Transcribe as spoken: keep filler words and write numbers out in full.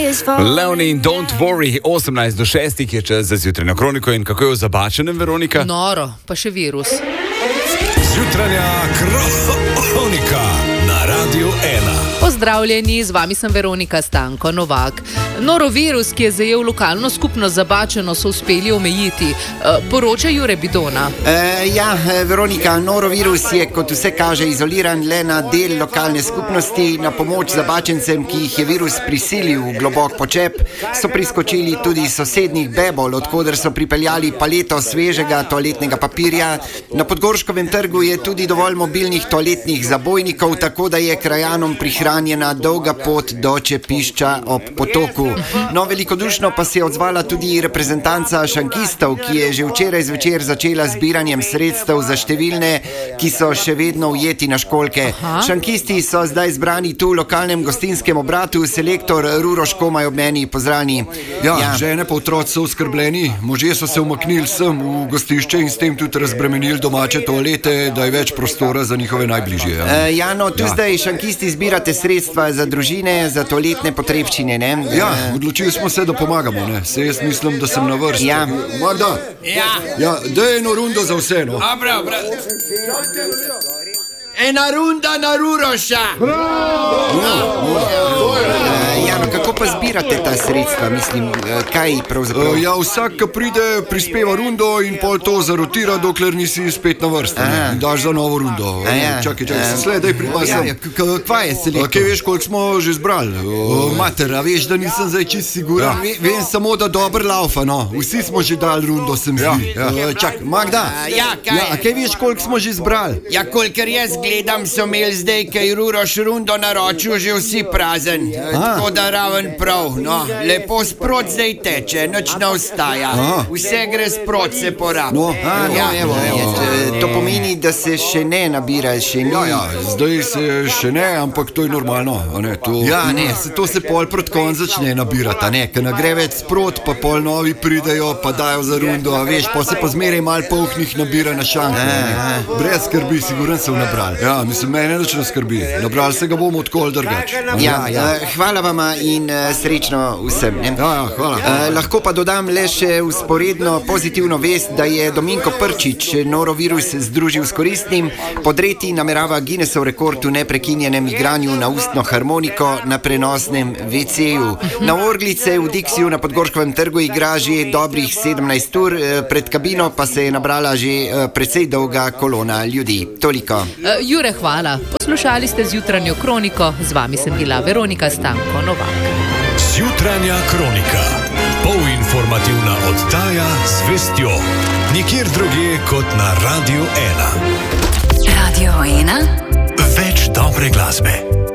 Leonie in Don't Worry, osemnajst do šestih je čas za zjutrajno kroniko. In kako je v Zabačenem, Veronika? Noro, pa še virus. Jutranja kronika na Radiu ena. Pozdravljeni, z vami sem Veronika Stanko Novak. Norovirus, ki je zajel lokalno skupnost Zabačeno, so uspeli omejiti. E, poroča Jure Bidona. E, ja, Veronika, norovirus je, kot vse kaže, izoliran le na del lokalne skupnosti. Na pomoč Zabačencem, ki jih je virus prisilil v globok počep, so priskočili tudi sosednjih Bebol, odkoder so pripeljali paleto svežega toaletnega papirja. Na Podgorškovem trgu je tudi dovolj mobilnih toaletnih zabojnikov, tako da je krajanom prihranjena dolga pot do čepišča ob potoku. No, velikodušno pa se je odzvala tudi reprezentanca šankistov, ki je že včeraj zvečer začela z zbiranjem sredstev za številne, ki so še vedno ujeti na školjke. Aha. Šankisti so zdaj zbrani tu v lokalnem gostinskem obratu, selektor Ruro Škomaj ob meni, pozdravljeni. Ja, ja, žene pa otroci so oskrbljeni, možje so se umaknili sem v gostišče in s tem tudi razbremenili domače toalete, da je več prostora za njihove najbližje. Ja, e, ja no, tu ja. Zdaj šankisti zbirate sredstva za družine, za toaletne potrebščine, ne? Ja, odločili smo se, da pomagamo, ne? Se jaz mislim, da sem na vrsti. Ja. Magda? Ja. Ja, daj eno rundo za vse, no. Abra, abra. Ena runda na Ruroša. Bravo! Ja, no, kako pa zbirate ta sredstva, mislim, kaj pravzaprav? Ja, vsak, ki pride, prispeva rundo in pol to zarotira, dokler nisi spet na vrsti. Daš za novo rundo. Ja. Čakaj, čakaj, se slej, daj prima sem. Ja, kva je selektor? Kaj veš, koliko smo že zbrali? O, mater, a veš, da nisem zdaj čist siguran. Ja. Vem samo, da dober laufa, no. Vsi smo že dali rundo, sem zdi. Ja, ja. Čak, Magda, Ja, kaj? ja, a kaj veš, koliko smo že zbrali? Ja, kolikor jaz gledam, so imeli zdaj, kaj Ruroš rundo naročil, že vsi prazen. Tako da raven prav, no. Lepo sprot zdaj teče, nič ne ostaja. Vse gre sprot, se porab. No, A, no, ja, evo, evo. To pomeni, da se še ne nabira, še ni. Ja, ja, zdaj se še ne, ampak to je normalno, a ne, to... Ja, ne, se to se pol proti koncu začne nabirati, a ne, ker ne gre več sprot, pa pol novi pridejo, pa dajo za rundo, a veš, pa se pa zmeraj mal polhnih nabira na šanku. Brez skrbi, siguran sem nabral. Ja, mislim, mene nič ne skrbi. Nabral se ga bomo odkoli drgač. Ja, ja. Hvala vama in uh, srečno vsem. Ne? Ja, ja, hvala. Uh, lahko pa dodam le še usporedno pozitivno vest, da je Dominko Prčič norovirus združil s koristnim. Podreti namerava Guinnessov rekord v neprekinjenem igranju na ustno harmoniko na prenosnem ve ceju. Na orglice v Dixiju na Podgorškovem trgu igra že dobrih sedemnajst ur, pred kabino pa se je nabrala že precej dolga kolona ljudi. Toliko. Uh, Jure, hvala. Poslušali ste zjutranjo kroniko, z vami sem bila Veronika Stanko Novak. Jutranja kronika. Polinformativna oddaja z vestjo. Nikjer drugje kot na Radiu ena. Radio ena. Več dobre glasbe.